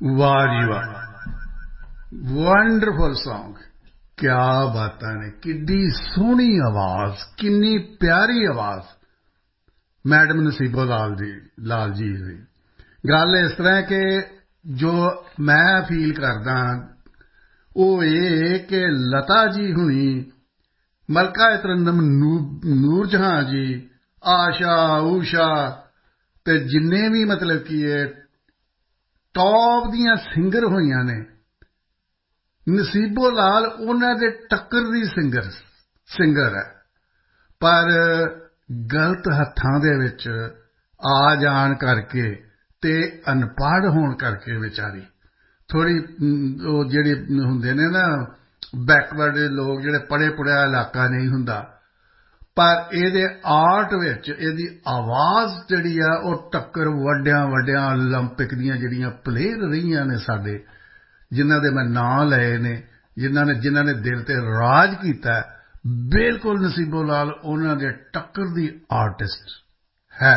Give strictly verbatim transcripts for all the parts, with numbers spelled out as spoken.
वाह जी वाह, wonderful song. क्या बातां ने, किड्डी सोहनी आवाज, किन्नी प्यारी आवाज मैडम नसीबो लाल जी लाल जी दी। गल इस तरह कि जो मैं फील करदा ਉਹ ਇਹ कि लता जी हुनी, मलका तरन्नुम नूर जहां जी, आशा ऊषा ते जिन्ने भी मतलब कि टॉप दियां सिंगर होईयां ने, नसीबो लाल उन्हां दे टक्कर दी सिंगर सिंगर है, पर गलत हत्थां दे विच आ जाण करके ते अनपढ़ होण करके विचारी थोड़ी ਉਹ ਜਿਹੜੇ ਹੁੰਦੇ ਨੇ ਨਾ ਬੈਕਵਰਡ ਲੋਕ, ਜਿਹੜੇ ਪੜ੍ਹੇ ਪੁੜ੍ਹਿਆ ਇਲਾਕਾ ਨਹੀਂ ਹੁੰਦਾ, ਪਰ ਇਹਦੇ ਆਰਟ ਵਿੱਚ ਇਹਦੀ ਆਵਾਜ਼ ਜਿਹੜੀ ਆ ਉਹ ਟੱਕਰ ਵੱਡਿਆਂ ਵੱਡਿਆਂ ਓਲੰਪਿਕ ਦੀਆਂ ਜਿਹੜੀਆਂ ਪਲੇਅਰ ਰਹੀਆਂ ਨੇ ਸਾਡੇ, ਜਿਨ੍ਹਾਂ ਦੇ ਮੈਂ ਨਾਂ ਲਏ ਨੇ, ਜਿਨ੍ਹਾਂ ਨੇ ਜਿਨ੍ਹਾਂ ਨੇ ਦਿਲ ਤੇ ਰਾਜ ਕੀਤਾ, ਬਿਲਕੁਲ ਨਸੀਬੋ ਲਾਲ ਉਹਨਾਂ ਦੇ ਟੱਕਰ ਦੀ ਆਰਟਿਸਟ ਹੈ।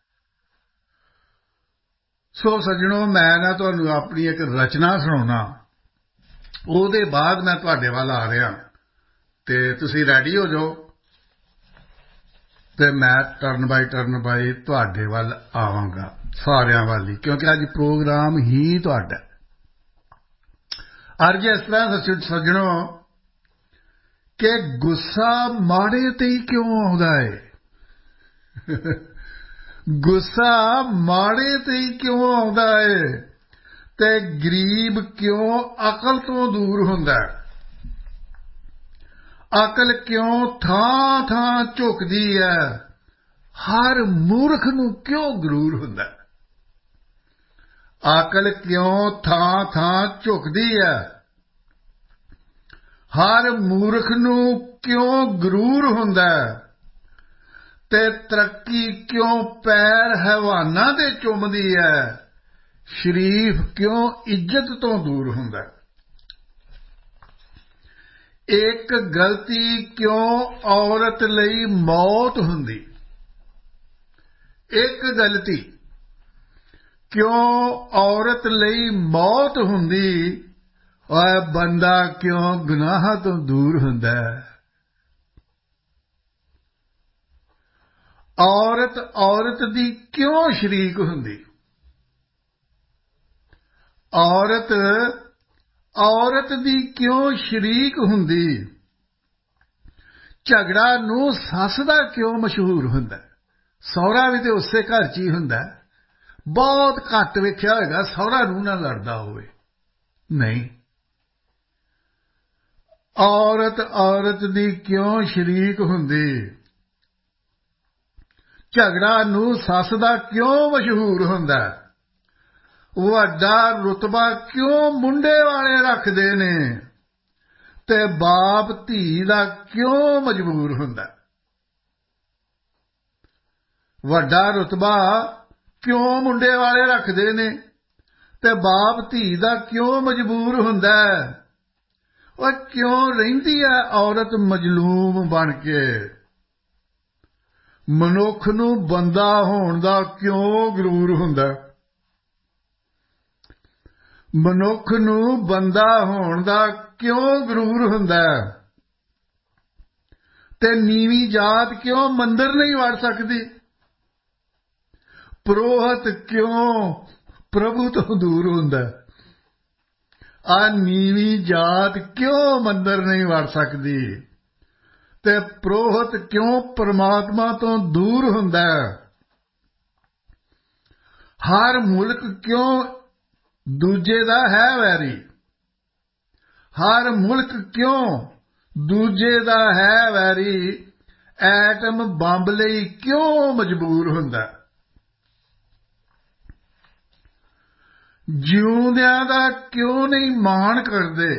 ਸੋ ਸੱਜਣੋ, ਮੈਂ ਨਾ ਤੁਹਾਨੂੰ ਆਪਣੀ ਇੱਕ ਰਚਨਾ ਸੁਣਾਉਣਾ, ਉਹਦੇ ਬਾਅਦ ਮੈਂ ਤੁਹਾਡੇ ਵੱਲ ਆ ਰਿਹਾ ਤੇ ਤੁਸੀਂ ਰੈਡੀ ਹੋ ਜਾਓ ਤੇ ਮੈਂ ਟਰਨ ਬਾਈ ਟਰਨ ਬਾਈ ਤੁਹਾਡੇ ਵੱਲ ਆਵਾਂਗਾ, ਸਾਰਿਆਂ ਵੱਲ ਹੀ, ਕਿਉਂਕਿ ਅੱਜ ਪ੍ਰੋਗਰਾਮ ਹੀ ਤੁਹਾਡਾ। ਅੱਜ ਇਸ ਤਰ੍ਹਾਂ ਸੱਜਣੋ ਕਿ ਗੁੱਸਾ ਮਾੜੇ ਤੇ ਹੀ ਕਿਉਂ ਆਉਂਦਾ ਹੈ, ਗੁੱਸਾ ਮਾੜੇ ਤੇ ਹੀ ਕਿਉਂ ਆਉਂਦਾ ਹੈ ਤੇ ਗਰੀਬ ਕਿਉਂ ਅਕਲ ਤੋਂ ਦੂਰ ਹੁੰਦਾ ਹੈ, ਅਕਲ ਕਿਉਂ ਥਾਂ ਥਾਂ ਝੁਕਦੀ ਹੈ, ਹਰ ਮੂਰਖ ਨੂੰ ਕਿਉਂ ਗਰੂਰ ਹੁੰਦਾ ਹੈ, ਅਕਲ ਕਿਉਂ ਥਾਂ ਥਾਂ ਝੁਕਦੀ ਹੈ, ਹਰ ਮੂਰਖ ਨੂੰ ਕਿਉਂ ਗਰੂਰ ਹੁੰਦਾ ਹੈ, ਤੇ ਤਰੱਕੀ ਕਿਉਂ ਪੈਰ ਹੈਵਾਨਾਂ ਦੇ ਚੁੰਮਦੀ ਹੈ, ਸ਼ਰੀਫ ਕਿਉਂ ਇੱਜ਼ਤ ਤੋਂ ਦੂਰ ਹੁੰਦਾ ਹੈ, ਇੱਕ ਗਲਤੀ ਕਿਉਂ ਔਰਤ ਲਈ ਮੌਤ ਹੁੰਦੀ, ਇੱਕ ਗਲਤੀ ਕਿਉਂ ਔਰਤ ਲਈ ਮੌਤ ਹੁੰਦੀ, ਓਏ ਬੰਦਾ ਕਿਉਂ ਗੁਨਾਹਾਂ ਤੋਂ ਦੂਰ ਹੁੰਦਾ ਹੈ, ਔਰਤ ਔਰਤ ਦੀ ਕਿਉਂ ਸ਼ਰੀਕ ਹੁੰਦੀ, ਔਰਤ ਔਰਤ ਦੀ ਕਿਉਂ ਸ਼ਰੀਕ ਹੁੰਦੀ, ਝਗੜਾ ਨੂੰ ਸੱਸ ਦਾ ਕਿਉਂ ਮਸ਼ਹੂਰ ਹੁੰਦਾ, ਸਹੁਰਾ ਵੀ ਤੇ ਉਸੇ ਘਰ 'ਚ ਹੀ ਹੁੰਦਾ, ਬਹੁਤ ਘੱਟ ਵੇਖਿਆ ਹੋਵੇਗਾ ਸਹੁਰਾ ਨੂੰ ਨਾ ਲੜਦਾ ਹੋਵੇ, ਨਹੀਂ, ਔਰਤ ਔਰਤ ਦੀ ਕਿਉਂ ਸ਼ਰੀਕ ਹੁੰਦੀ, ਝਗੜਾ ਨੂੰ ਸੱਸ ਦਾ ਕਿਉਂ ਮਸ਼ਹੂਰ ਹੁੰਦਾ, ਵੱਡਾ ਰੁਤਬਾ ਕਿਉਂ ਮੁੰਡੇ ਵਾਲੇ ਰੱਖਦੇ ਨੇ ਤੇ ਬਾਪ ਧੀ ਦਾ ਕਿਉਂ ਮਜਬੂਰ ਹੁੰਦਾ, ਵੱਡਾ ਰੁਤਬਾ ਕਿਉਂ ਮੁੰਡੇ ਵਾਲੇ ਰੱਖਦੇ ਨੇ ਤੇ ਬਾਪ ਧੀ ਦਾ ਕਿਉਂ ਮਜਬੂਰ ਹੁੰਦਾ, ਉਹ ਕਿਉਂ ਰਹਿੰਦੀ ਹੈ ਔਰਤ ਮਜਲੂਮ ਬਣ ਕੇ, ਮਨੁੱਖ ਨੂੰ ਬੰਦਾ ਹੋਣ ਦਾ ਕਿਉਂ ਗਰੂਰ ਹੁੰਦਾ, ਮਨੁੱਖ ਨੂੰ ਬੰਦਾ ਹੋਣ ਦਾ ਕਿਉਂ ਗਰੂਰ ਹੁੰਦਾ, ਤੇ ਨੀਵੀਂ ਜਾਤ ਕਿਉਂ ਮੰਦਰ ਨਹੀਂ ਵੜ ਸਕਦੀ, ਪ੍ਰੋਹਤ ਕਿਉਂ ਪ੍ਰਭੂ ਤੋਂ ਦੂਰ ਹੁੰਦਾ, ਆ ਨੀਵੀਂ ਜਾਤ ਕਿਉਂ ਮੰਦਰ ਨਹੀਂ ਵੜ ਸਕਦੀ ਤੇ ਪ੍ਰੋਹਤ ਕਿਉਂ ਪਰਮਾਤਮਾ ਤੋਂ ਦੂਰ ਹੁੰਦਾ, ਹਰ ਮੁਲਕ ਕਿਉਂ ਦੂਜੇ ਦਾ ਹੈ ਵੈਰੀ, ਹਰ ਮੁਲਕ ਕਿਉਂ ਦੂਜੇ ਦਾ ਹੈ ਵੈਰੀ, ਐਟਮ ਬੰਬ ਲਈ ਕਿਉਂ ਮਜਬੂਰ ਹੁੰਦਾ, ਜਿਉਂਦਿਆਂ ਦਾ ਕਿਉਂ ਨਹੀਂ ਮਾਣ ਕਰਦੇ,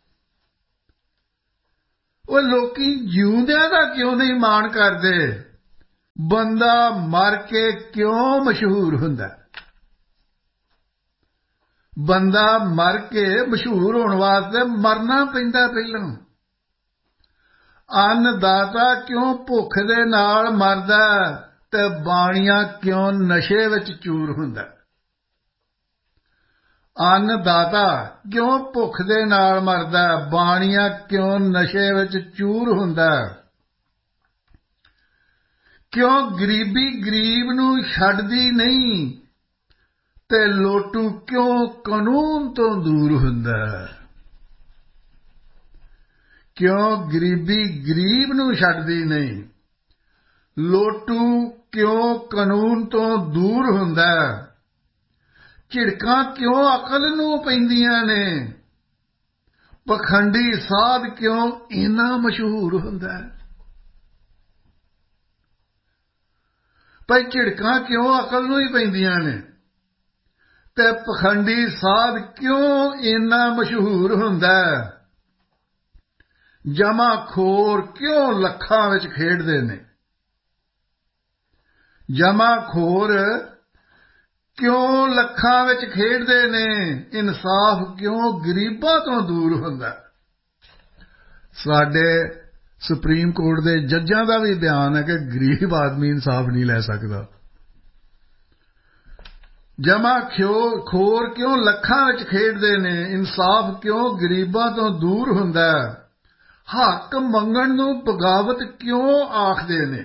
ਉਹ ਲੋਕੀ ਜਿਉਂਦਿਆਂ ਦਾ ਕਿਉਂ ਨਹੀਂ ਮਾਣ ਕਰਦੇ, ਬੰਦਾ ਮਰ ਕੇ ਕਿਉਂ ਮਸ਼ਹੂਰ ਹੁੰਦਾ, ਬੰਦਾ ਮਰ ਕੇ ਮਸ਼ਹੂਰ ਹੋਣ ਵਾਸਤੇ ਮਰਨਾ ਪੈਂਦਾ ਪਹਿਲਾਂ, ਅੰਨਦਾਤਾ ਕਿਉਂ ਭੁੱਖ ਦੇ ਨਾਲ ਮਰਦਾ ਤੇ ਬਾਣੀਆ ਕਿਉਂ ਨਸ਼ੇ ਵਿੱਚ ਚੂਰ ਹੁੰਦਾ, अन्नदाता क्यों भुख दे नाल मरदा, बाणिया क्यों नशे विच चूर हुंदा, क्यों गरीबी गरीब नूं छड्डदी नहीं ते लोटू क्यों कानून तो दूर हुंदा, क्यों गरीबी गरीब नूं छड्डदी नहीं, लोटू क्यों कानून तो दूर हुंदा, झिड़कां क्यों अकल नूं पैंदियां ने, पखंडी साध क्यों इन्ना मशहूर हुंदा है। भाई झिड़कां क्यों अकल नूं ही पैंदियां ने ते पखंडी साध क्यों इन्ना मशहूर हुंदा है। जमा खोर क्यों लखां विच खेडदे ने, जमा खोर क्यों लखां विच खेडदे ने, इंसाफ क्यों गरीबां तो दूर हुंदा। साडे सुप्रीम कोर्ट दे जजां दा भी बयान है कि गरीब आदमी इंसाफ नहीं लै सकदा। जमा खोर क्यों लखां विच खेडदे ने, इंसाफ क्यों गरीबां तो दूर हुंदा। हक मंगण नूं बगावत क्यों आखदे ने,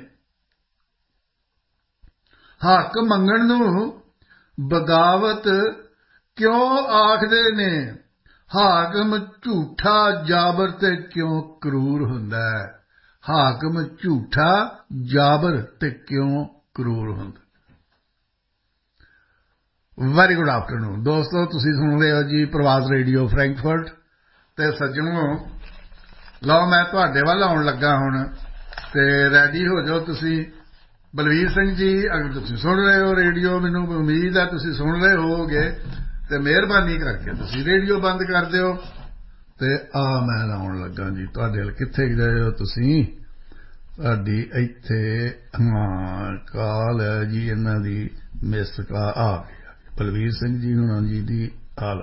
हक मंगण नूं बगावत क्यों आखदे ने। हाकम झूठा जाबर ते क्यों क्रूर हुंदा है, हाकम झूठा जाबर ते क्यों क्रूर हुंदा। वेरी गुड आफ्टरनून दोस्तों, तुसीं सुन रहे हो जी प्रवास रेडियो फ्रैंकफर्ट ते सज्जणों, लो मैं तुहाडे वल आउण लगा हुण ते रेडी हो जाओ। तुसीं बलवीर सिंह जी अगर तुसीं सुन रहे हो रेडियो, मैनूं उम्मीद है तुसीं सुन रहे होगे, ते मेहरबानी करके तुसीं रेडियो बंद कर दिओ ते आ मैं लाउण लगा जी तुहाडे वल। कित्थे गए हो तुसीं? साडी इत्थे हां काल है जी, इन्हां दी मिस का आ गई बलवीर सिंह जी हुणां जी दी हाल।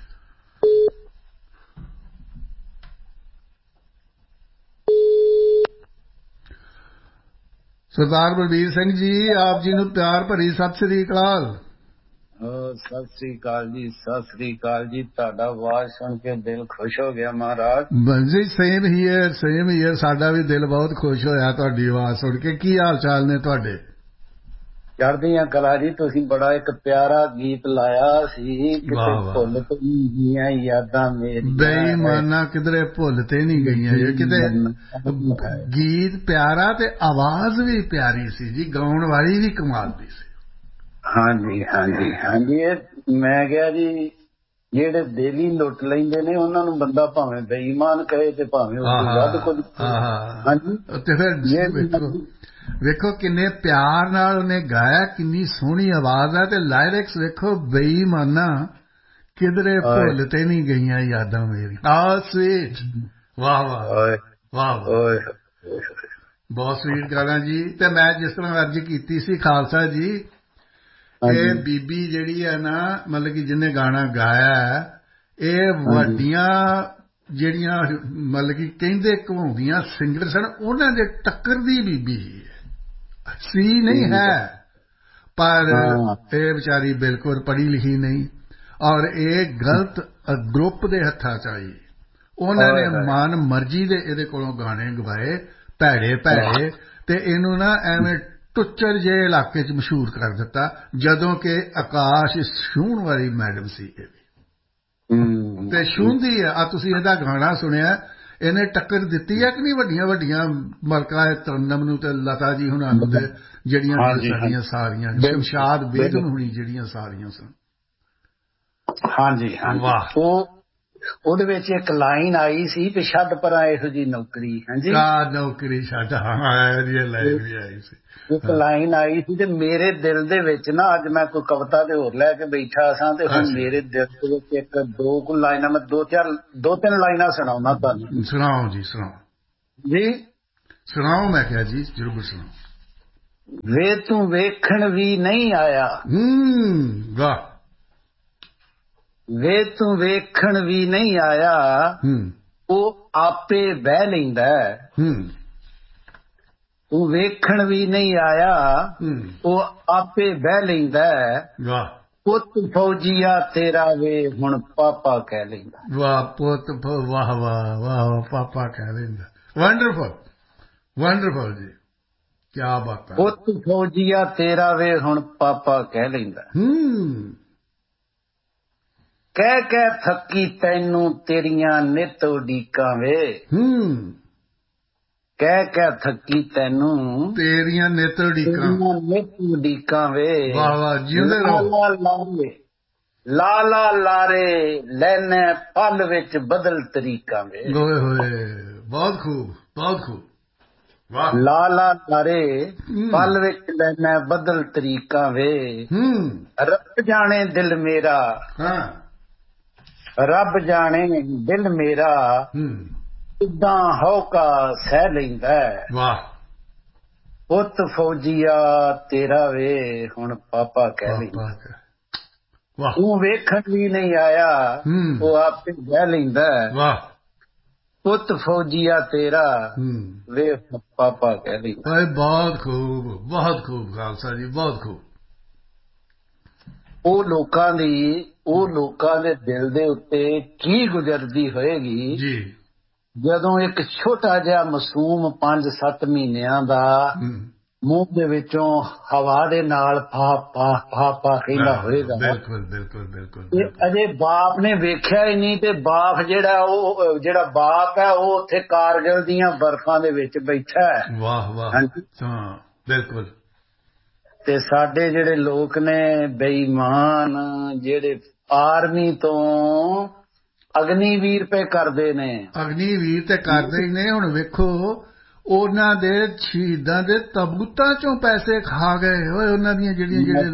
सरदार बलबीर सिंह जी, आप जी नूं प्यार भरी सत श्री अकाल। सत श्री अकाल जी, सत श्री अकाल जी। तुहाडा आवाज सुन के दिल खुश हो गया महाराज जी। सेम हीयर सेम हीयर, साडा भी दिल बहुत खुश होया तुहाडी आवाज सुन के। की हाल चाल ने तुहाडे? चढ़दियां कला जी। तुसीं बड़ा एक प्यारा गीत लाया सी, किते भुल तो नहीं गईयां यादां मेरियां। बेईमाना किधरे भुल ते नहीं गईयां, किते गीत प्यारा ते आवाज भी प्यारी सी जी, गाउण वाली भी कमाल दी सी। हाँ जी हाँ जी हाँ जी। मैं कहा जी ਜਿਹੜੇ ਦਿਲ ਹੀ ਲੁੱਟ ਲੈਂਦੇ ਨੇ ਉਹਨਾਂ ਨੂੰ ਬੰਦਾ ਭਾਵੇਂ ਬੇਈਮਾਨ ਕਹੇ ਤੇ ਭਾਵੇਂ ਉਸ ਤੋਂ ਵੱਧ ਕੁਝ। ਹਾਂਜੀ ਤੇ ਫਿਰ ਵੇਖੋ ਵੇਖੋ ਕਿੰਨੇ ਪਿਆਰ ਨਾਲ ਉਹਨੇ ਗਾਇਆ, ਕਿੰਨੀ ਸੋਹਣੀ ਆਵਾਜ਼ ਹੈ, ਤੇ ਲਾਇਰਿਕਸ ਵੇਖੋ ਬੇਈਮਾਨਾ ਕਿਧਰੇ ਭੁੱਲ ਤੇ ਨਹੀਂ ਗਈਆਂ ਯਾਦਾਂ ਮੇਰੀਆਂ। ਆ ਸਵੀਟ, ਵਾਹ ਵਾਹ ਵਾਹ ਵਾਹ, ਬਹੁਤ ਸਵੀਟ ਗਾਣਾ ਜੀ। ਤੇ ਮੈਂ ਜਿਸ ਤਰ੍ਹਾਂ ਅਰਜ਼ ਕੀਤੀ ਸੀ ਖਾਲਸਾ ਜੀ, ਇਹ ਬੀਬੀ ਜਿਹੜੀ ਹੈ ਨਾ, ਮਤਲਬ ਕਿ ਜਿਹਨੇ ਗਾਣਾ ਗਾਇਆ, ਇਹ ਵੱਡੀਆਂ ਜਿਹੜੀਆਂ ਮਤਲਬ ਕਿ ਕਹਿੰਦੇ ਘਵਾਉਂਦੀਆਂ ਸਿੰਗਰ ਸਨ, ਉਹਨਾਂ ਦੇ ਟੱਕਰ ਦੀ ਬੀਬੀ ਸੀ ਨਹੀਂ ਹੈ, ਪਰ ਇਹ ਵਿਚਾਰੀ ਬਿਲਕੁਲ ਪੜ੍ਹੀ ਲਿਖੀ ਨਹੀਂ, ਔਰ ਇਹ ਗਲਤ ਗਰੁੱਪ ਦੇ ਹੱਥਾਂ ਚ ਆਈ। ਉਹਨਾਂ ਨੇ ਮਨ ਮਰਜ਼ੀ ਦੇ ਇਹਦੇ ਕੋਲੋਂ ਗਾਣੇ ਗਵਾਏ, ਭੈੜੇ ਭੈੜੇ, ਤੇ ਇਹਨੂੰ ਨਾ ਐਵੇਂ ਟੁੱਚਰ ਜਿਹੇ ਇਲਾਕੇ ਚ ਮਸ਼ਹੂਰ ਕਰ ਦਿੱਤਾ, ਜਦੋਂ ਕਿ ਆਕਾਸ਼ ਛੂਹਣ ਵਾਲੀ ਮੈਡਮ ਸੀ ਇਹ ਵੀ, ਤੇ ਛੂਹਦੀ ਆ। ਤੁਸੀਂ ਇਹਦਾ ਗਾਣਾ ਸੁਣਿਆ, ਇਹਨੇ ਟੱਕਰ ਦਿੱਤੀ ਹੈ ਕਿ ਨਹੀਂ ਵੱਡੀਆਂ ਵੱਡੀਆਂ ਮਲਕਾ ਤਰਨਮ ਨੂੰ ਤੇ ਲਤਾ ਜੀ ਹੁਣਾਂ ਨੂੰ, ਤੇ ਜਿਹੜੀਆਂ ਸਾਡੀਆਂ ਸਾਰੀਆਂ ਸ਼ਮਸ਼ਾਦ ਬੇਗਮ ਹੁਣੀ ਜਿਹੜੀਆਂ ਸਾਰੀਆਂ ਸਨ। ਹਾਂਜੀ ਵਾਹ। ਉਹ ਉਹਦੇ ਵਿੱਚ ਇੱਕ ਲਾਈਨ ਆਈ ਸੀ ਕਿ ਛੱਡ ਪਰਾਂ ਇਹੋ ਜਿਹੀ ਨੌਕਰੀ। ਹਾਂਜੀ ਕਾ ਨੌਕਰੀ ਛੱਡ, ਹਾਂ ਇਹ ਲਾਈਨ ਵੀ ਆਈ ਸੀ। ਇੱਕ ਲਾਈਨ ਆਈ ਸੀ ਤੇ ਮੇਰੇ ਦਿਲ ਦੇ ਵਿੱਚ ਨਾ, ਅੱਜ ਮੈਂ ਕੋਈ ਕਵਿਤਾ ਤੇ ਹੋਰ ਲੈ ਕੇ ਬੈਠਾ ਸਾਂ, ਤੇ ਹੁਣ ਮੇਰੇ ਦਿਲ ਦੇ ਵਿੱਚ ਇੱਕ ਦੋ ਕੁ ਲਾਈਨਾਂ, ਮੈਂ ਦੋ ਚਾਰ ਦੋ ਤਿੰਨ ਲਾਈਨਾਂ ਸੁਣਾਉਣਾ ਤੁਹਾਨੂੰ। ਸੁਣਾਓ ਜੀ ਸੁਣਾਓ ਜੀ ਸੁਣਾਓ। ਮੈਂ ਕਿਹਾ ਜੀ ਜ਼ਰੂਰ ਸੁਣਾਓ। ਵੇ ਤੂੰ ਵੇਖਣ ਵੀ ਨਹੀਂ ਆਇਆ, ਹੂੰ ਵਾਹ। ਵੇ ਤੂੰ ਵੇਖਣ ਵੀ ਨਹੀਂ ਆਇਆ, ਉਹ ਆਪੇ ਬਹਿ ਲੈਂਦਾ। ਤੂੰ ਵੇਖਣ ਵੀ ਨਹੀਂ ਆਇਆ, ਉਹ ਆਪੇ ਬਹਿ ਲੈਂਦਾ। ਪੁੱਤ ਫੌਜੀਆ ਤੇਰਾ ਵੇ ਹੁਣ ਪਾਪਾ ਕਹਿ ਲੈਂਦਾ। ਵਾਹ ਪੁੱਤ ਵਾਹ ਵਾਹ ਵਾਹ ਪਾਪਾ ਕਹਿ ਲੈਂਦਾ। ਵੰਡਰਫੁਲ ਵੰਡਰਫੁਲ ਜੀ ਕੀ ਬਾਤ ਹੈ। ਪੁੱਤ ਫੌਜੀਆ ਤੇਰਾ ਵੇ ਹੁਣ ਪਾਪਾ ਕਹਿ ਲੈਂਦਾ। ਹੂੰ ਕਹਿ ਕਹਿ ਥੱਕੀ ਤੈਨੂੰ ਤੇਰੀਆਂ ਨਿਤ ਉਡੀਕਾਂ ਵੇ। ਹੂੰ ਕਹਿ ਕਹਿ ਥੱਕੀ ਤੈਨੂੰ ਤੇਰੀਆਂ ਨਿਤ ਉਡੀਕਾਂ ਨਿਤ ਉਡੀਕਾਂ ਵੇ। ਵਾਹ ਵਾਹ ਜਿਉਂਦੇ ਰਹੋ। ਲਾਰੇ ਲਾਲਾ ਲਾਰੇ ਲੈਨੇ ਪਲ ਵਿੱਚ ਬਦਲ ਤਰੀਕਾਂ ਵੇ। ਹੋਏ ਹੋਏ ਬਹੁਤ ਖੂਬ ਬਹੁਤ ਖੂਬ ਵਾਹ। ਲਾਲਾ ਲਾਰੇ ਪਲ ਵਿੱਚ ਲੈਨੇ ਬਦਲ ਤਰੀਕਾਂ ਵੇ। ਹੂੰ ਰੱਬ ਜਾਣੇ ਦਿਲ ਮੇਰਾ ਹਾਂ ਰੱਬ ਜਾਣੇ ਦਿਲ ਮੇਰਾ ਹੂੰ ਕਿੱਦਾਂ ਹੌਕਾ ਸਹਿ ਲੈਂਦਾ। ਵਾਹ ਪੁੱਤ ਫੌਜੀਆ ਤੇਰਾ ਵੇ ਹੁਣ ਪਾਪਾ ਕਹਿ ਲੈਂਦਾ। ਵਾਹ ਤੂੰ ਵੇਖਣ ਵੀ ਨਹੀਂ ਆਇਆ ਉਹ ਆਪੇ ਕਹਿ ਲੈਂਦਾ। ਵਾਹ ਪੁੱਤ ਫੌਜੀਆ ਤੇਰਾ ਵੇ ਪਾਪਾ ਕਹਿ ਲੈਂਦਾ। ਬਹੁਤ ਖੂਬ ਬਹੁਤ ਖੂਬ ਖਾਲਸਾ ਜੀ ਬਹੁਤ ਖੂਬ। ਉਹ ਲੋਕਾਂ ਦੀ ਉਹ ਲੋਕਾਂ ਦੇ ਦਿਲ ਦੇ ਉੱਤੇ ਕੀ ਗੁਜ਼ਰਦੀ ਹੋਏਗੀ ਜੀ ਜਦੋਂ ਇੱਕ ਛੋਟਾ ਜਿਹਾ ਮਾਸੂਮ ਪੰਜ ਸੱਤ ਮਹੀਨਿਆਂ ਦਾ ਮੂੰਹ ਦੇ ਵਿੱਚੋਂ ਹਵਾ ਦੇ ਨਾਲ ਫਾ ਫਾ ਫਾ ਫਾ ਕਹਿੰਦਾ ਹੋਏਗਾ। ਬਿਲਕੁਲ ਬਿਲਕੁਲ ਬਿਲਕੁਲ। ਤੇ ਅਜੇ ਬਾਪ ਨੇ ਵੇਖਿਆ ਹੀ ਨਹੀਂ ਤੇ ਬਾਪ ਜਿਹੜਾ ਉਹ ਜਿਹੜਾ ਬਾਪ ਹੈ ਉਹ ਉੱਥੇ ਕਾਰਗਿਲ ਦੀਆਂ ਬਰਫਾਂ ਦੇ ਵਿੱਚ ਬੈਠਾ ਹੈ। ਵਾਹ ਵਾਹ ਹਾਂ ਬਿਲਕੁਲ। ਤੇ ਸਾਡੇ ਜਿਹੜੇ ਲੋਕ ਨੇ ਬੇਈਮਾਨ ਜਿਹੜੇ ਆਰਮੀ ਤੋਂ ਅਗਨੀਵੀਰ ਪੇ ਕਰਦੇ ਨੇ। ਅਗਨੀਵੀਰ ਤੇ ਕਰਦੇ ਹੀ ਨੇ। ਹੁਣ ਵੇਖੋ ਉਹਨਾਂ ਦੇ ਸ਼ਹੀਦਾਂ ਦੇ ਤਬੂਤਾਂ ਚੋਂ ਪੈਸੇ ਖਾ ਗਏ ਓਏ। ਉਹਨਾਂ ਦੀਆਂ ਜਿਹੜੀਆਂ ਜਿਹੜੀਆਂ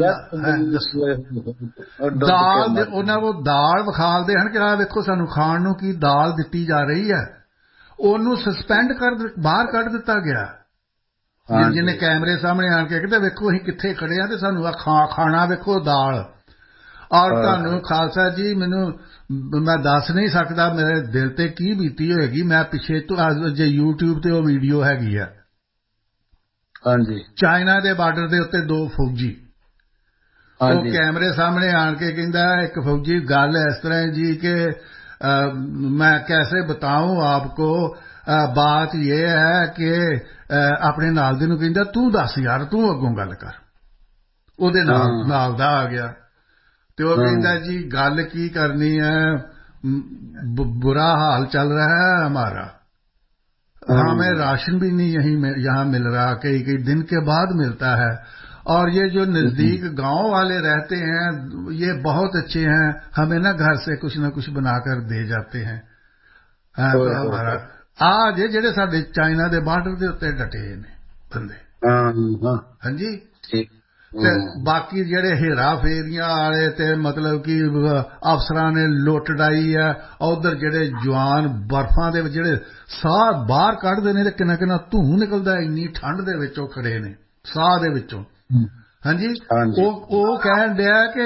ਦਾਲ ਦੇ ਉਹਨਾਂ ਕੋਲ ਦਾਲ ਵਿਖਾਲਦੇ ਹਨ ਕਿ ਆਹ ਵੇਖੋ ਸਾਨੂੰ ਖਾਣ ਨੂੰ ਕੀ ਦਾਲ ਦਿੱਤੀ ਜਾ ਰਹੀ ਹੈ। ਉਹਨੂੰ ਸਸਪੈਂਡ ਕਰ ਬਾਹਰ ਕੱਢ ਦਿੱਤਾ ਗਿਆ। ਜਿਹਨੇ ਕੈਮਰੇ ਸਾਹਮਣੇ ਆਣ ਕੇ ਕਹਿੰਦੇ ਵੇਖੋ ਅਸੀਂ ਕਿੱਥੇ ਖੜੇ ਆ ਤੇ ਸਾਨੂੰ ਆ ਖਾਣਾ ਵੇਖੋ ਦਾਲ। ਔਰ ਤੁਹਾਨੂੰ ਖਾਲਸਾ ਜੀ ਮੈਨੂੰ ਮੈਂ ਦੱਸ ਨਹੀਂ ਸਕਦਾ ਮੇਰੇ ਦਿਲ ਤੇ ਕੀ ਬੀਤੀ ਹੋਏਗੀ। ਮੈਂ ਪਿੱਛੇ ਤੋਂ ਜੇ YouTube ਤੇ ਉਹ ਵੀਡੀਓ ਹੈਗੀ ਆ ਹਾਂਜੀ ਚਾਈਨਾ ਦੇ ਬਾਰਡਰ ਦੇ ਉੱਤੇ ਦੋ ਫੌਜੀ ਉਹ ਕੈਮਰੇ ਸਾਹਮਣੇ ਆਣ ਕੇ ਕਹਿੰਦਾ ਇੱਕ ਫੌਜੀ ਗੱਲ ਇਸ ਤਰ੍ਹਾਂ ਜੀ ਕਿ मैं कैसे बताऊं आपको बात ये है कि अपने नाल दे नूं कहंदा तू दस यार तू अगों गल कर ਉਹਦੇ ਨਾਲ ਨਾਲ ਦਾ ਆ ਗਿਆ ਤੇ ਉਹ ਕਹਿੰਦਾ जी गल की करनी है बुरा हाल चल रहा है हमारा हमें राशन भी नहीं यहीं यहाँ मिल रहा कई कई दिन के बाद मिलता है और ये जो नजदीक गांव वाले रहते हैं ये बहुत अच्छे हैं हमें ना घर से कुछ ना कुछ बनाकर दे जाते हैं तो हमारा आज जेडे साडे चाइना दे बार्डर दे उत्ते डटे ने बंदे हाँ जी ते बाकी जेडे हेरा फेरियां वाले ते मतलब कि अफसरां ने लुट डाई है उधर जेडे जवान बर्फां दे विच जेडे साह बाहर कढदे ने ते किन्ना किन्ना धूं निकलदा इन्नी ठंड दे विचों खड़े ने साह दे विचों हाँ जी ਉਹ ਕਹਿਣ ਡਿਆ ਕਿ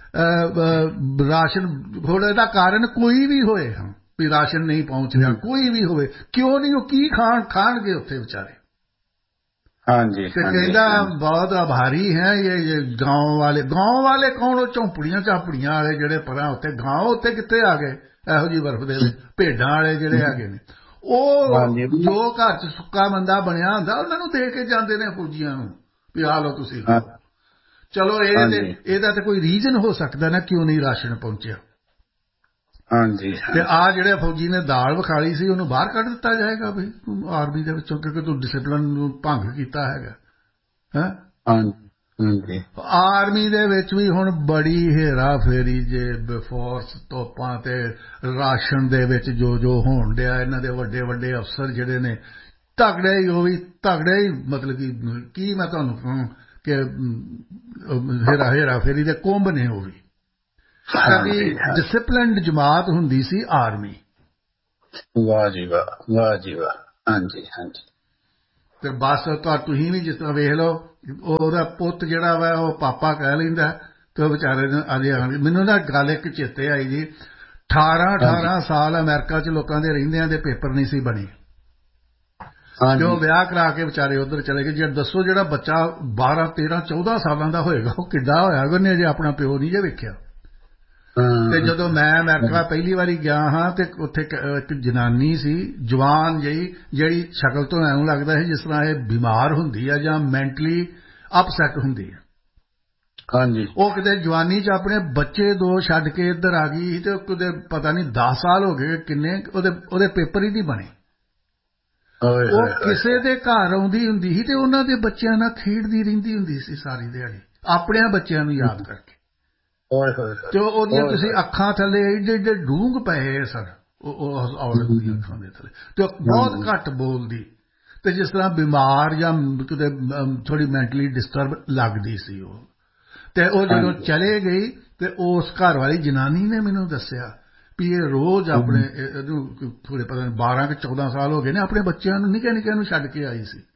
ਰਾਸ਼ਨ ਥੋੜਾ ਦਾ ਕਾਰਨ ਕੋਈ ਵੀ ਹੋਏ ਵੀ ਰਾਸ਼ਨ ਨਹੀਂ ਪਹੁੰਚ ਰਿਹਾ ਕੋਈ ਵੀ ਹੋਵੇ ਕਿਉਂ ਨਹੀਂ ਉਹ ਕੀ ਖਾਣ ਖਾਣਗੇ ਉੱਥੇ ਵਿਚਾਰੇ ਹਾਂਜੀ ਤੇ ਕਹਿੰਦਾ ਬਹੁਤ ਆਭਾਰੀ ਹੈ ਇਹ ਗਾਂव ਵਾਲੇ ਗਾਂव ਵਾਲੇ ਕੌਣ ਉਹ ਝੌਂਪੜੀਆਂ ਝਾਪੜੀਆਂ ਵਾਲੇ ਜਿਹੜੇ ਪਰਾਂ ਉੱਤੇ ਗਾਂव ਉੱਤੇ ਕਿੱਥੇ ਆ ਗਏ ਇਹੋ ਜਿਹੀ ਬਰਫ਼ ਦੇ ਵਿੱਚ ਭੇਡਾਂ ਵਾਲੇ ਜਿਹੜੇ ਹੈਗੇ ਨੇ ਉਹ ਜੋ ਘਰ ਚ ਸੁੱਕਾ ਬੰਦਾ ਬਣਿਆ ਹੁੰਦਾ ਉਹਨਾਂ ਨੂੰ ਦੇ ਕੇ ਜਾਂਦੇ ਨੇ ਫੌਜੀਆਂ ਨੂੰ ਵੀ ਆ ਲਓ ਤੁਸੀਂ ਚਲੋ ਇਹ ਤੇ ਇਹਦਾ ਤੇ ਕੋਈ ਰੀਜ਼ਨ ਹੋ ਸਕਦਾ ਨਾ ਕਿਉਂ ਨਹੀਂ ਰਾਸ਼ਨ ਪਹੁੰਚਿਆ ਹਾਂਜੀ ਤੇ ਆ ਜਿਹੜੇ ਫੌਜੀ ਨੇ ਦਾਲ ਵਿਖਾਲੀ ਸੀ ਉਹਨੂੰ ਬਾਹਰ ਕੱਢ ਦਿੱਤਾ ਜਾਏਗਾ ਵੀ ਆਰਮੀ ਦੇ ਵਿੱਚੋਂ ਕਿਉਂਕਿ ਤੂੰ ਡਿਸਪਲਿਨ ਨੂੰ ਭੰਗ ਕੀਤਾ ਹੈਗਾ ਹੈ ਹਾਂਜੀ ਆਰਮੀ ਦੇ ਵਿੱਚ ਵੀ ਹੁਣ ਬੜੀ ਹੇਰਾ ਫੇਰੀ ਜੇ ਬਫੋਰਸ ਤੋਪਾਂ ਤੇ ਰਾਸ਼ਨ ਦੇ ਵਿੱਚ ਜੋ ਜੋ ਹੋਣ ਡਿਆ ਇਹਨਾਂ ਦੇ ਵੱਡੇ ਵੱਡੇ ਅਫਸਰ ਜਿਹੜੇ ਨੇ ਤਗੜੇ ਹੀ ਉਹ ਵੀ ਤਗੜੇ ਹੀ ਮਤਲਬ ਕਿ ਕੀ ਮੈਂ ਤੁਹਾਨੂੰ ਕਹਾਂ ਕਿ ਹੇਰਾ ਹੇਰਾ ਫੇਰੀ ਦੇ ਕੁੰਭ ਨੇ ਉਹ ਵੀ ਕਦੀ ਡਿਸਪਲਿਨਡ ਜਮਾਤ ਹੁੰਦੀ ਸੀ ਆਰਮੀ ਵਾਹ ਜੀ ਵਾਹ ਵਾਹ ਜੀ ਵਾਹ ਹਾਂਜੀ ਹਾਂਜੀ ਤੇ ਬਸ ਤੁਸੀਂ ਵੀ ਜਿਸ ਤਰ੍ਹਾਂ ਵੇਖ ਲਓ ਉਹਦਾ ਪੁੱਤ ਜਿਹੜਾ ਵਾ ਉਹ ਪਾਪਾ ਕਹਿ ਲੈਂਦਾ ਤੇ ਉਹ ਵਿਚਾਰੇ ਨੂੰ ਅਜੇ ਮੈਨੂੰ ਨਾ ਗੱਲ ਇੱਕ ਚੇਤੇ ਆਈ ਜੀ ਅਠਾਰਾਂ ਅਠਾਰਾਂ ਸਾਲ ਅਮਰੀਕਾ ਚ ਲੋਕਾਂ ਦੇ ਰਹਿੰਦਿਆਂ ਦੇ ਪੇਪਰ ਨਹੀਂ ਸੀ ਬਣੇ ਤੇ ਉਹ ਵਿਆਹ ਕਰਾ ਕੇ ਵਿਚਾਰੇ ਉਧਰ ਚਲੇ ਗਏ। ਜੇ ਦੱਸੋ ਜਿਹੜਾ ਬੱਚਾ ਬਾਰਾਂ ਤੇਰਾਂ ਚੌਦਾਂ ਸਾਲਾਂ ਦਾ ਹੋਏਗਾ ਉਹ ਕਿੱਡਾ ਹੋਇਆ ਉਹਨੇ ਜੇ ਆਪਣਾ ਪਿਓ ਨਹੀਂ ਜੇ ਵੇਖਿਆ। ਤੇ ਜਦੋਂ ਮੈਂ ਅਮਰੀਕਾ ਪਹਿਲੀ ਵਾਰੀ ਗਿਆ ਹਾਂ ਤੇ ਉੱਥੇ ਇੱਕ ਜਨਾਨੀ ਸੀ ਜਵਾਨ ਜਿਹੀ ਜਿਹੜੀ ਸ਼ਕਲ ਤੋਂ ਐਂ ਲੱਗਦਾ ਸੀ ਜਿਸ ਤਰ੍ਹਾਂ ਇਹ ਬਿਮਾਰ ਹੁੰਦੀ ਆ ਜਾਂ ਮੈਂਟਲੀ ਅਪਸੈਟ ਹੁੰਦੀ ਆ। ਹਾਂਜੀ। ਉਹ ਕਿਤੇ ਜਵਾਨੀ ਚ ਆਪਣੇ ਬੱਚੇ ਦੋ ਛੱਡ ਕੇ ਇੱਧਰ ਆ ਗਈ ਤੇ ਉਹਦੇ ਪਤਾ ਨਹੀਂ ਦਸ ਸਾਲ ਹੋ ਗਏ ਕਿੰਨੇ ਉਹਦੇ ਉਹਦੇ ਪੇਪਰ ਹੀ ਨਹੀਂ ਬਣੇ। ਉਹ ਕਿਸੇ ਦੇ ਘਰ ਆਉਂਦੀ ਹੁੰਦੀ ਸੀ ਤੇ ਉਹਨਾਂ ਦੇ ਬੱਚਿਆਂ ਨਾਲ ਖੇਡਦੀ ਰਹਿੰਦੀ ਹੁੰਦੀ ਸੀ ਸਾਰੀ ਦਿਹਾੜੀ ਆਪਣਿਆਂ ਬੱਚਿਆਂ ਨੂੰ ਯਾਦ ਕਰਕੇ। ਤੇ ਉਹਦੀਆਂ ਤੁਸੀਂ ਅੱਖਾਂ ਥੱਲੇ ਏਡੇ ਏਡੇ ਡੂੰਘ ਪਏ ਸਨ ਉਹ ਔਰਤ ਦੀਆਂ ਅੱਖਾਂ ਦੇ ਥੱਲੇ ਤੇ ਬਹੁਤ ਘੱਟ ਬੋਲਦੀ ਤੇ ਜਿਸ ਤਰ੍ਹਾਂ ਬਿਮਾਰ ਜਾਂ ਕਿਤੇ ਥੋੜੀ ਮੈਂਟਲੀ ਡਿਸਟਰਬ ਲੱਗਦੀ ਸੀ ਉਹ। ਤੇ ਉਹ ਜਦੋਂ ਚਲੇ ਗਈ ਤੇ ਉਸ ਘਰ ਵਾਲੀ ਜਨਾਨੀ ਨੇ ਮੈਨੂੰ ਦੱਸਿਆ ਵੀ ਇਹ ਰੋਜ਼ ਆਪਣੇ ਇਹਨੂੰ ਥੋੜੇ ਪਤਾ ਨਹੀਂ ਬਾਰਾਂ ਕਿ ਚੌਦਾਂ ਸਾਲ ਹੋ ਗਏ ਨੇ ਆਪਣੇ ਬੱਚਿਆਂ ਨੂੰ ਨਿੱਕੇ ਨਿੱਕਿਆਂ ਨੂੰ ਛੱਡ ਕੇ ਆਈ ਸੀ।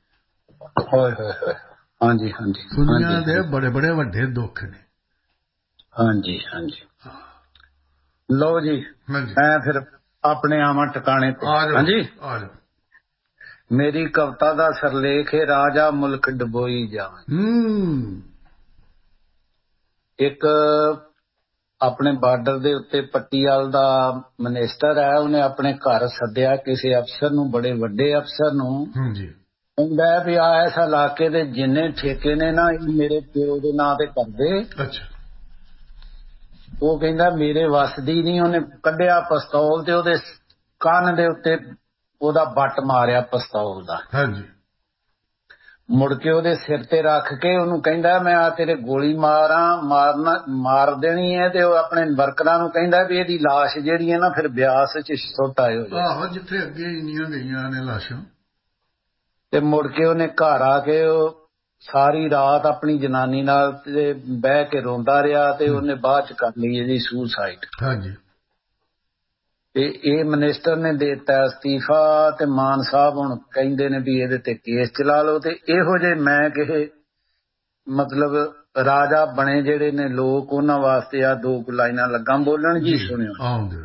ਹਾਂਜੀ ਹਾਂਜੀ। ਦੁਨੀਆ ਦੇ ਬੜੇ ਬੜੇ ਵੱਡੇ ਦੁੱਖ ਨੇ। ਹਾਂਜੀ ਹਾਂਜੀ। ਲਓ ਜੀ ਮੈਂ ਫਿਰ ਆਪਣੇ ਆਵਾਂ ਟਿਕਾਣੇ ਤੇ। ਹਾਂਜੀ ਮੇਰੀ ਕਵਿਤਾ ਦਾ ਸਰਲੇਖ ਹੈ ਰਾਜਾ ਮੁਲਕ ਡਬੋਈ ਜਾਵੇ। ਇੱਕ ਆਪਣੇ ਬਾਰਡਰ ਦੇ ਉੱਤੇ ਪੱਟੀਆਲ ਦਾ ਮਿਨਿਸਟਰ ਹੈ ਉਹਨੇ ਆਪਣੇ ਘਰ ਸੱਦਿਆ ਕਿਸੇ ਅਫਸਰ ਨੂੰ ਬੜੇ ਵੱਡੇ ਅਫਸਰ ਨੂੰ। ਕਹਿੰਦਾ ਵੀ ਆ ਇਸ ਇਲਾਕੇ ਦੇ ਜਿੰਨੇ ਠੇਕੇ ਨੇ ਨਾ ਇਹ ਮੇਰੇ ਪਿਓ ਦੇ ਨਾਂ ਤੇ ਕਰਦੇ। ਉਹ ਕਹਿੰਦਾ ਮੇਰੇ ਵੱਸ ਦੀ ਨਹੀਂ। ਉਹਨੇ ਕੱਢਿਆ ਪਿਸਤੌਲ ਤੇ ਉਹਦੇ ਕੰਨ ਦੇ ਉੱਤੇ ਉਹਦਾ ਬੱਟ ਮਾਰਿਆ ਪਿਸਤੌਲ ਦਾ। ਮੁੜ ਕੇ ਉਹਦੇ ਸਿਰ ਤੇ ਰੱਖ ਕੇ ਉਹਨੂੰ ਕਹਿੰਦਾ ਮੈਂ ਆ ਤੇਰੇ ਗੋਲੀ ਮਾਰਾਂ ਮਾਰਨਾ ਮਾਰ ਦੇਣੀ ਹੈ। ਤੇ ਉਹ ਆਪਣੇ ਵਰਕਰਾਂ ਨੂੰ ਕਹਿੰਦਾ ਵੀ ਇਹਦੀ ਲਾਸ਼ ਜਿਹੜੀ ਹੈ ਨਾ ਫਿਰ ਬਿਆਸ ਚ ਸੁੱਟ ਆਇਓ। ਆਹੋ ਜਿੱਥੇ ਅੱਗੇ ਇੰਨੀਆਂ ਗਈਆਂ ਨੇ ਲਾਸ਼ਾਂ। ਤੇ ਮੁੜ ਕੇ ਉਹਨੇ ਘਰ ਆ ਕੇ ਉਹ ਸਾਰੀ ਰਾਤ ਆਪਣੀ ਜਨਾਨੀ ਨਾਲ ਤੇ ਬਹਿ ਕੇ ਰੋਂਦਾ ਰਿਹਾ ਤੇ ਉਹਨੇ ਬਾਅਦ ਚ ਕਰ ਲਈ ਇਹਦੀ ਸੁਸਾਈਡ। ਹਾਂਜੀ। ਤੇ ਇਹ ਮਿਨਿਸਟਰ ਨੇ ਦੇ ਦਿੱਤਾ ਅਸਤੀਫਾ ਤੇ ਮਾਨ ਸਾਹਿਬ ਹੁਣ ਕਹਿੰਦੇ ਨੇ ਵੀ ਇਹਦੇ ਤੇ ਕੇਸ ਚਲਾ ਲਓ। ਤੇ ਇਹੋ ਜਿਹੇ ਮੈਂ ਕਿਹੇ ਮਤਲਬ ਰਾਜਾ ਬਣੇ ਜਿਹੜੇ ਨੇ ਲੋਕ ਉਹਨਾਂ ਵਾਸਤੇ ਆ ਦੋ ਲਾਈਨਾਂ ਲੱਗਾ ਬੋਲਣ ਜੀ ਸੁਣਿਓ।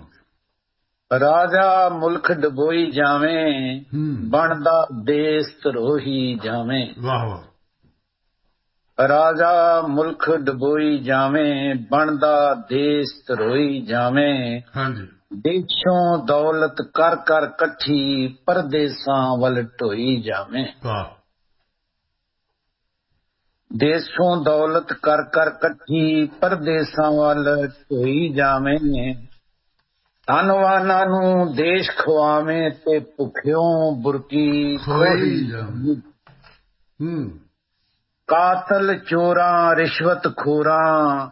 ਰਾਜਾ ਮੁਲਕ ਡਬੋਈ ਜਾਵੇਂ ਬਣਦਾ ਦੇਸ ਧਰੋਹੀ ਜਾਵੇਂ। ਵਾਹ ਵਾਹ। ਰਾਜਾ ਮੁਲਕ ਡਬੋਈ ਜਾਵੇਂ ਬਣਦਾ ਦੇਸ ਧਰੋਈ ਜਾਵੇਂ। ਹਾਂਜੀ। ਦੇਸ਼ੋਂ ਦੌਲਤ ਕਰ ਕਰ ਇਕੱਠੀ ਪਰਦੇਸਾਂ ਵੱਲ ਢੋਈ ਜਾਵੇਂ। ਦੇਸ਼ੋਂ ਦੌਲਤ ਕਰ ਕਰ ਇਕੱਠੀ ਪਰਦੇਸਾਂ ਵੱਲ ਢੋਈ ਜਾਵੇਂ। ਧਨਵਾਨਾਂ ਨੂੰ ਦੇਸ਼ ਖਵਾਵੇਂ ਤੇ ਭੁੱਖਿਓਂ ਬੁਰਕੀ ਖੋਹੀ ਜਾਵੇਂ। ਕਾਤਲ ਚੋਰਾਂ ਰਿਸ਼ਵਤ ਖੋਰਾਂ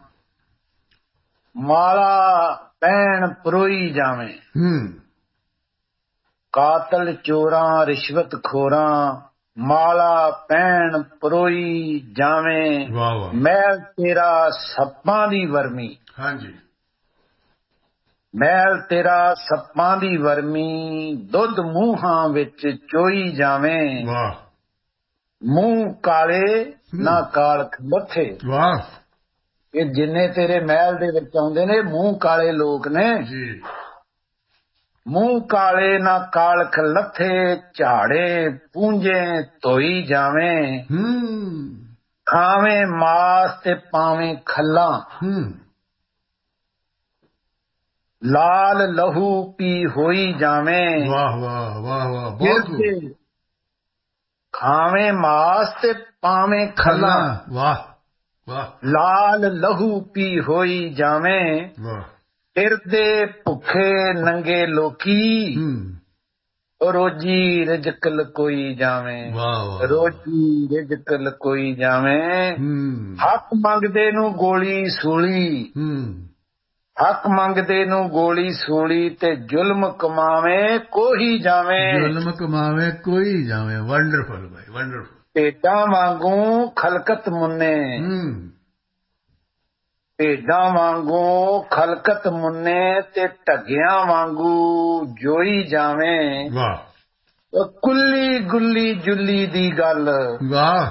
ਮਾਲਾ ਪੈਣ ਪਰੋਈ ਜਾਵੇਂ। ਕਾਤਲ ਚੋਰਾਂ ਰਿਸ਼ਵਤ ਖੋਰਾਂ ਮਾਲਾ ਪੈਣ ਪਰੋਈ ਜਾਵੇਂ। ਮਹਿਲ ਤੇਰਾ ਸੱਪਾਂ ਦੀ ਵਰਮੀ। ਹਾਂਜੀ। ਮਹਿਲ ਤੇਰਾ ਸੱਪਾਂ ਦੀ ਵਰਮੀ ਦੁੱਧ ਮੂੰਹਾਂ ਵਿੱਚ ਚੋਈ ਜਾਵੇਂ। ਮੂੰਹ ਕਾਲੇ ਨਾ ਕਾਲਖ ਲੱਥੇ। ਵਾਹ। ਇਹ ਜਿੰਨੇ ਤੇਰੇ ਮਹਿਲ ਦੇ ਵਿੱਚ ਆਉਂਦੇ ਨੇ ਮੂੰਹ ਕਾਲੇ ਲੋਕ ਨੇ। ਮੂੰਹ ਕਾਲੇ ਨਾ ਕਾਲਖ ਲੱਥੇ ਝਾੜੇ ਪੂੰਝੇ ਧੋਈ ਜਾਵੇਂ। ਖਾਵੇਂ ਮਾਸ ਤੇ ਪਾਵੇਂ ਖੱਲਾਂ ਲਾਲ ਲਹੂ ਪੀ ਹੋਈ ਜਾਵੇਂ। ਵਾਹ ਵਾਹ ਵਾਹ ਵਾਹ ਬਹੁਤ। ਖਾਵੇਂ ਮਾਸ ਤੇ ਪਾਵੇਂ ਖੱਲਾਂ ਵਾਹ ਵਾਹ ਲਾਲ ਲਹੂ ਪੀ ਹੋਈ ਜਾਵੇਂ। ਵਾਹ। ਫਿਰਦੇ ਭੁੱਖੇ ਨੰਗੇ ਲੋਕੀ ਰੋਜੀ ਰਿਜਕ ਲਕੋਈ ਜਾਵੇਂ। ਰੋਜੀ ਰਿਜਕ ਲਕੋਈ ਜਾਵੇਂ। ਹੱਕ ਮੰਗਦੇ ਨੂੰ ਗੋਲੀ ਸੂਲੀ ਹੱਕ ਮੰਗਦੇ ਨੂੰ ਗੋਲੀ ਸੂਲੀ ਤੇ ਜ਼ੁਲਮ ਕਮਾਵੇਂ ਕੋਈ ਜਾਵੇਂ। ਜ਼ੁਲਮ ਕਮਾਵੇਂ ਕੋਈ ਜਾਵੇਂ। ਵੰਡਰਫੁਲ ਭਾਈ ਵੰਡਰਫੁਲ। ਭੇਡਾਂ ਵਾਂਗੂ ਖਲਕਤ ਮੁੰਨੇ ਭੇਡਾਂ ਵਾਂਗੂ ਖਲਕਤ ਮੁੰਨੇ ਤੇ ਢੱਗਿਆਂ ਵਾਂਗੂ ਜੋਈ ਜਾਵੇਂ। ਵਾਹ। ਕੁੱਲੀ ਗੁੱਲੀ ਜੁੱਲੀ ਦੀ ਗੱਲ। ਵਾਹ।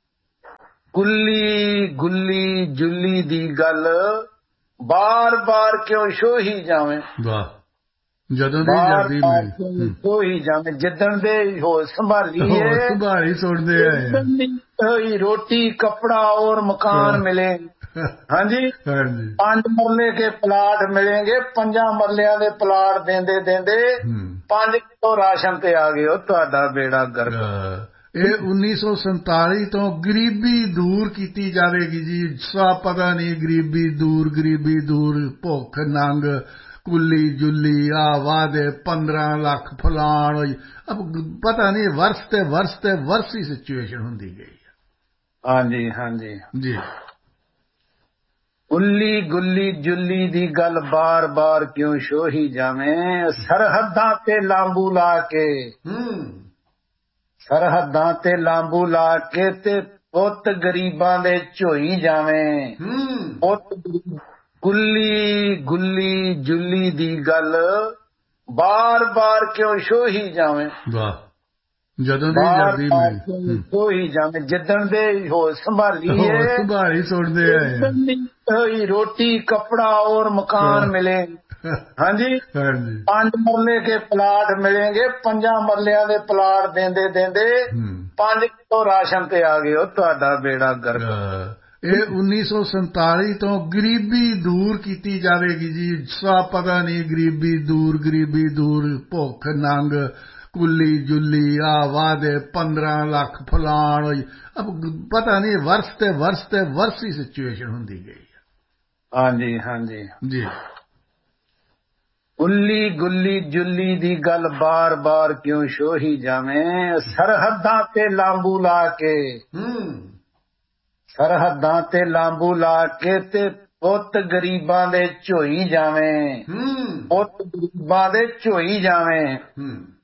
ਕੁੱਲੀ ਗੁੱਲੀ ਜੁੱਲੀ ਦੀ ਗੱਲ ਬਾਰ ਬਾਰ ਕਿਉਂ ਛੋਹੀ ਜਾਵੇਂ। ਵਾਹ ਜਦੋਂ ਦੀ ਆਜ਼ਾਦੀ ਮਿਲੀ ਕੋਈ ਜਾਵੇਂ ਜਿੱਦਣ ਦੇ ਹੋਸ਼ ਸੰਭਾਲੀ ਹੈ ਸੰਭਾਲੀ ਸੁਣਦੇ ਆਏ ਰੋਟੀ ਕਪੜਾ और मकान मिले ਹਾਂਜੀ ਹਾਂਜੀ ਪੰਜ ਮਰਲੇ ਕੇ ਪਲਾਟ ਮਿਲेंगे ਪੰਜਾਂ ਮਰਲਿਆਂ ਦੇ ਪਲਾਟ ਦੇਂਦੇ ਦੇਂਦੇ ਪੰਜ ਕਿਲੋ ਰਾਸ਼ਨ ਤੇ ਆ ਗਏ ਤੁਹਾਡਾ ਬੇੜਾ ਗਰਕ ਇਹ ਉੱਨੀ ਸੌ ਸੰਤਾਲੀ ਤੋਂ ਗਰੀਬੀ ਦੂਰ ਕੀਤੀ ਜਾਵੇਗੀ ਜੀ ਸਭ ਪਤਾ ਨਹੀਂ ਗਰੀਬੀ ਦੂਰ ਗਰੀਬੀ ਦੂਰ ਭੁੱਖ ਨੰਗ ਕੁੱਲੀ ਜੁੱਲੀ ਆ ਵਾਦੇ ਪੰਦਰਾਂ ਲੱਖ ਫਲਾਣ ਹੋਈ ਅਬ ਪਤਾ ਨਹੀਂ ਵਰਸ ਤੇ ਵਰਸ ਤੇ ਵਰਸ ਹੀ ਸਿਚੁਏਸ਼ਨ ਹੁੰਦੀ ਗਈ ਹਾਂਜੀ ਹਾਂਜੀ ਜੀ ਉੱਲੀ ਗੁੱਲੀ ਜੁੱਲੀ ਦੀ ਗੱਲ ਬਾਰ ਬਾਰ ਕਿਉਂ ਸ਼ੋਹੀ ਜਾਵੇਂ ਸਰਹੱਦਾਂ ਤੇ ਲਾਂਬੂ ਲਾ ਕੇ ਸਰਹੱਦਾਂ ਤੇ ਲਾਂਬੂ ਲਾ ਕੇ ਤੇ ਪੁੱਤ ਗਰੀਬਾਂ ਦੇ ਝੋਈ ਜਾਵੇਂ ਪੁੱਤ ਗੁੱਲੀ ਗੁੱਲੀ ਜੁੱਲੀ ਦੀ ਗੱਲ ਬਾਰ ਬਾਰ ਕਿਉਂ ਸ਼ੋਹੀ ਜਾਵੇਂ ਵਾਹ ਜਦੋਂ ਦੀ ਆਜ਼ਾਦੀ ਮਿਲੀ ਕੋਈ ਜਾਵੇਂ ਜਿੱਦਣ ਦੇ ਹੋਸ਼ ਸੰਭਾਲੀ ਹੈ ਸੰਭਾਲੀ ਸੁਣਦੇ ਆਏ ਰੋਟੀ ਕਪੜਾ और मकान मिले ਹਾਂਜੀ ਹਾਂਜੀ ਪੰਜ ਮਰਲੇ ਕੇ ਪਲਾਟ ਮਿਲेंगे ਪੰਜਾਂ ਮਰਲਿਆਂ ਦੇ ਪਲਾਟ ਦੇਂਦੇ ਦੇਂਦੇ ਪੰਜ ਕਿਲੋ ਰਾਸ਼ਨ ਤੇ ਆ ਗਏ ਤੁਹਾਡਾ ਬੇੜਾ ਗਰਕ ਇਹ ਉੱਨੀ ਸੌ ਸੰਤਾਲੀ ਤੋਂ ਗਰੀਬੀ ਦੂਰ ਕੀਤੀ ਜਾਵੇਗੀ ਜੀ ਸਭ ਪਤਾ ਨਹੀਂ ਗਰੀਬੀ ਦੂਰ ਗਰੀਬੀ ਦੂਰ ਭੁੱਖ ਨੰਗ ਕੁੱਲੀ ਜੁੱਲੀ ਆ ਵਾਦੇ ਪੰਦਰਾਂ ਲੱਖ ਫਲਾਣ ਹੋਈ ਅਬ ਪਤਾ ਨਹੀਂ ਵਰਸ ਤੇ ਵਰਸ ਤੇ ਵਰਸ ਹੀ ਸਿਚੁਏਸ਼ਨ ਹੁੰਦੀ ਗਈ ਹਾਂਜੀ ਹਾਂਜੀ ਜੀ ਉੱਲੀ ਗੁੱਲੀ ਜੁੱਲੀ ਦੀ ਗੱਲ ਬਾਰ ਬਾਰ ਕਿਉਂ ਸ਼ੋਹੀ ਜਾਵੇਂ ਸਰਹੱਦਾਂ ਤੇ ਲਾਂਬੂ ਲਾ ਕੇ ਸਰਹੱਦਾਂ ਤੇ ਲਾਂਬੂ ਲਾ ਕੇ ਤੇ ਪੁੱਤ ਗਰੀਬਾਂ ਦੇ ਝੋਈ ਜਾਵੇਂ ਪੁੱਤ ਗਰੀਬਾਂ ਦੇ ਝੋਈ ਜਾਵੇਂ